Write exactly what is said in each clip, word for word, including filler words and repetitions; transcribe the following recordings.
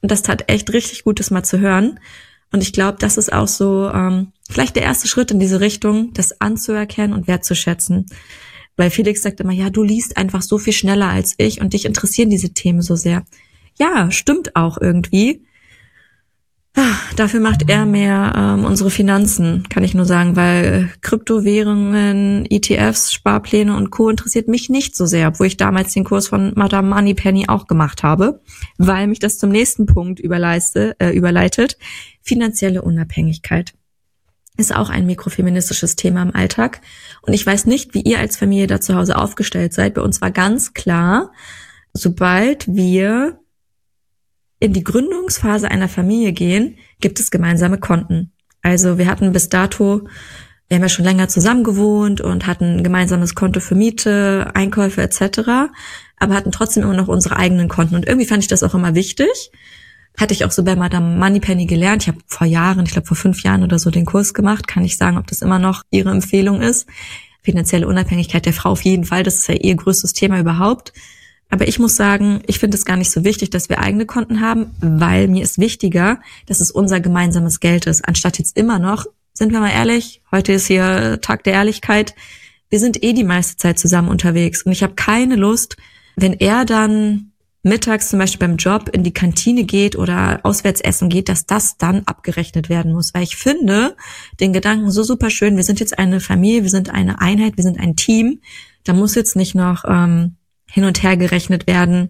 Und das tat echt richtig gut, das mal zu hören. Und ich glaube, das ist auch so ähm, vielleicht der erste Schritt in diese Richtung, das anzuerkennen und wertzuschätzen. Weil Felix sagt immer, ja, du liest einfach so viel schneller als ich und dich interessieren diese Themen so sehr. Ja, stimmt auch irgendwie. Dafür macht er mehr ähm, unsere Finanzen, kann ich nur sagen, weil Kryptowährungen, E T Fs, Sparpläne und Co. interessiert mich nicht so sehr, obwohl ich damals den Kurs von Madame Moneypenny auch gemacht habe, weil mich das zum nächsten Punkt überleiste, äh, überleitet. Finanzielle Unabhängigkeit ist auch ein mikrofeministisches Thema im Alltag. Und ich weiß nicht, wie ihr als Familie da zu Hause aufgestellt seid. Bei uns war ganz klar, sobald wir in die Gründungsphase einer Familie gehen, gibt es gemeinsame Konten. Also wir hatten bis dato, wir haben ja schon länger zusammen gewohnt und hatten ein gemeinsames Konto für Miete, Einkäufe et cetera, aber hatten trotzdem immer noch unsere eigenen Konten. Und irgendwie fand ich das auch immer wichtig. Hatte ich auch so bei Madame Moneypenny gelernt. Ich habe vor Jahren, ich glaube vor fünf Jahren oder so den Kurs gemacht. Kann ich sagen, ob das immer noch ihre Empfehlung ist. Finanzielle Unabhängigkeit der Frau auf jeden Fall. Das ist ja ihr größtes Thema überhaupt. Aber ich muss sagen, ich finde es gar nicht so wichtig, dass wir eigene Konten haben, weil mir ist wichtiger, dass es unser gemeinsames Geld ist. Anstatt jetzt immer noch, sind wir mal ehrlich, heute ist hier Tag der Ehrlichkeit, wir sind eh die meiste Zeit zusammen unterwegs. Und ich habe keine Lust, wenn er dann mittags zum Beispiel beim Job in die Kantine geht oder auswärts essen geht, dass das dann abgerechnet werden muss. Weil ich finde den Gedanken so super schön, wir sind jetzt eine Familie, wir sind eine Einheit, wir sind ein Team. Da muss jetzt nicht noch ähm, hin und her gerechnet werden.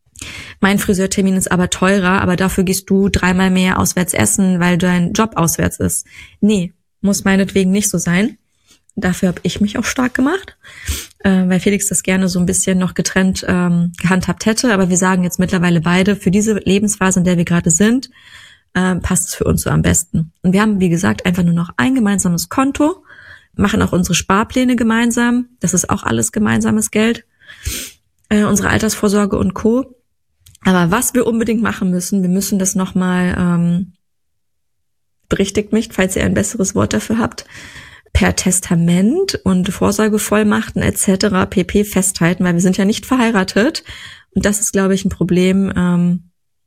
Mein Friseurtermin ist aber teurer, aber dafür gehst du dreimal mehr auswärts essen, weil dein Job auswärts ist. Nee, muss meinetwegen nicht so sein. Dafür habe ich mich auch stark gemacht, äh, weil Felix das gerne so ein bisschen noch getrennt ähm, gehandhabt hätte. Aber wir sagen jetzt mittlerweile beide, für diese Lebensphase, in der wir gerade sind, äh, passt es für uns so am besten. Und wir haben, wie gesagt, einfach nur noch ein gemeinsames Konto, machen auch unsere Sparpläne gemeinsam. Das ist auch alles gemeinsames Geld. Äh, unsere Altersvorsorge und Co. Aber was wir unbedingt machen müssen, wir müssen das nochmal, ähm, berichtigt mich, falls ihr ein besseres Wort dafür habt, per Testament und Vorsorgevollmachten et cetera pp. Festhalten, weil wir sind ja nicht verheiratet. Und das ist, glaube ich, ein Problem, ähm,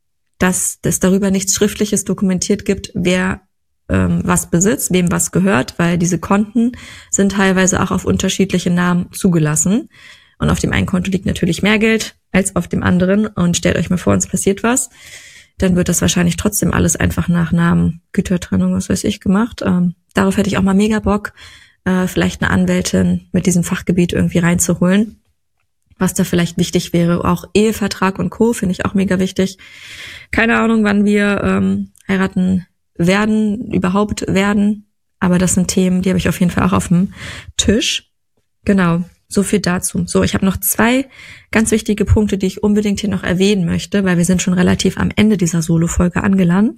dass es darüber nichts Schriftliches dokumentiert gibt, wer ähm, was besitzt, wem was gehört, weil diese Konten sind teilweise auch auf unterschiedliche Namen zugelassen. Und auf dem einen Konto liegt natürlich mehr Geld als auf dem anderen. Und stellt euch mal vor, uns passiert was. Dann wird das wahrscheinlich trotzdem alles einfach nach Namen, Gütertrennung, was weiß ich, gemacht. Ähm, darauf hätte ich auch mal mega Bock, äh, vielleicht eine Anwältin mit diesem Fachgebiet irgendwie reinzuholen. Was da vielleicht wichtig wäre. Auch Ehevertrag und Co. finde ich auch mega wichtig. Keine Ahnung, wann wir ähm, heiraten werden, überhaupt werden. Aber das sind Themen, die habe ich auf jeden Fall auch auf dem Tisch. Genau. So viel dazu. So, ich habe noch zwei ganz wichtige Punkte, die ich unbedingt hier noch erwähnen möchte, weil wir sind schon relativ am Ende dieser Solo-Folge angelangt.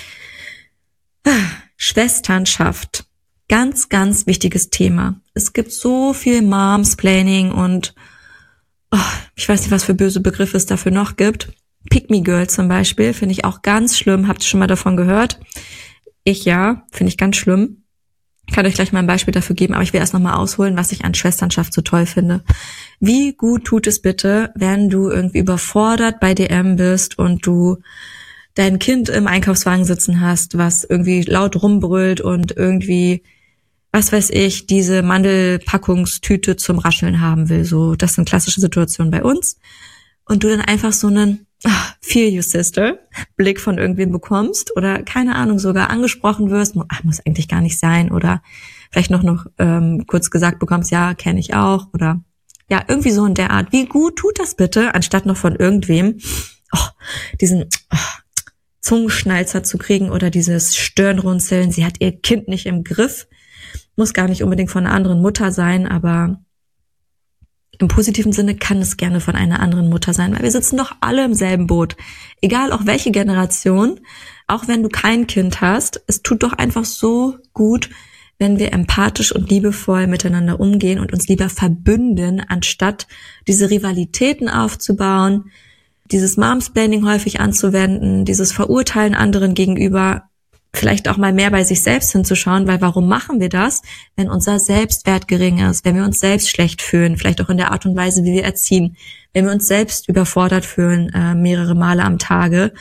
Schwesternschaft. Ganz, ganz wichtiges Thema. Es gibt so viel Momsplaining und oh, ich weiß nicht, was für böse Begriffe es dafür noch gibt. Pick-me-Girl zum Beispiel, finde ich auch ganz schlimm. Habt ihr schon mal davon gehört? Ich ja, finde ich ganz schlimm. Ich kann euch gleich mal ein Beispiel dafür geben, aber ich will erst nochmal ausholen, was ich an Schwesternschaft so toll finde. Wie gut tut es bitte, wenn du irgendwie überfordert bei D M bist und du dein Kind im Einkaufswagen sitzen hast, was irgendwie laut rumbrüllt und irgendwie, was weiß ich, diese Mandelpackungstüte zum Rascheln haben will. So, das sind klassische Situationen bei uns. Und du dann einfach so einen ah, feel you sister Blick von irgendwem bekommst oder keine Ahnung, sogar angesprochen wirst, ach, muss eigentlich gar nicht sein, oder vielleicht noch noch ähm, kurz gesagt bekommst, ja, kenne ich auch, oder ja, irgendwie so in der Art. Wie gut tut das bitte, anstatt noch von irgendwem oh, diesen oh, Zungenschnalzer zu kriegen oder dieses Stirnrunzeln, sie hat ihr Kind nicht im Griff. Muss gar nicht unbedingt von einer anderen Mutter sein, aber im positiven Sinne kann es gerne von einer anderen Mutter sein, weil wir sitzen doch alle im selben Boot. Egal auch welche Generation, auch wenn du kein Kind hast, es tut doch einfach so gut, wenn wir empathisch und liebevoll miteinander umgehen und uns lieber verbünden, anstatt diese Rivalitäten aufzubauen, dieses Momsplaining häufig anzuwenden, dieses Verurteilen anderen gegenüber, vielleicht auch mal mehr bei sich selbst hinzuschauen, weil warum machen wir das, wenn unser Selbstwert gering ist, wenn wir uns selbst schlecht fühlen, vielleicht auch in der Art und Weise, wie wir erziehen, wenn wir uns selbst überfordert fühlen, äh, mehrere Male am Tage,